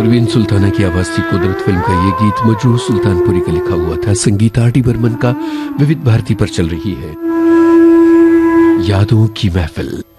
परवीन सुल्ताना की आवाज थी कुदरत फिल्म का ये गीत मजरूह सुल्तानपुरी का लिखा हुआ था। संगीत आर.डी. बर्मन का विविध भारती पर चल रही है यादों की महफिल।